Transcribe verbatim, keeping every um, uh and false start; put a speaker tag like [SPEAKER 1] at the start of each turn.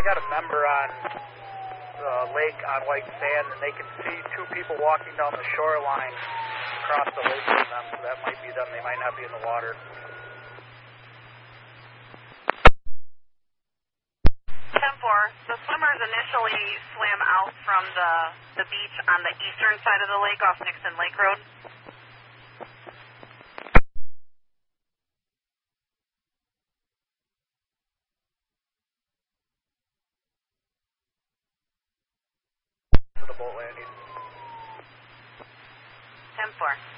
[SPEAKER 1] got a member on the lake on white sand, and they can see two people walking down the shoreline across the lake from them, so that might be them. They might not be in the water.
[SPEAKER 2] ten four, the swimmers initially swam out from the, the beach on the eastern side of the lake off Nixon Lake Road.
[SPEAKER 1] To the boat landing.
[SPEAKER 2] ten four.